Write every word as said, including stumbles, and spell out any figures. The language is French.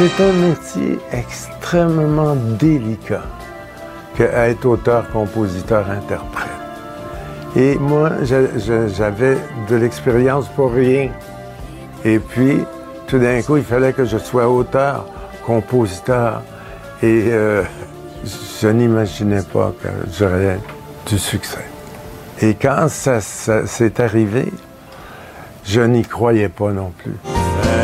C'est un métier extrêmement délicat qu'être auteur, compositeur, interprète. Et moi, j'avais de l'expérience pour rien. Et puis, tout d'un coup, il fallait que je sois auteur, compositeur. Et euh, je n'imaginais pas que j'aurais du succès. Et quand ça, ça s'est arrivé, je n'y croyais pas non plus.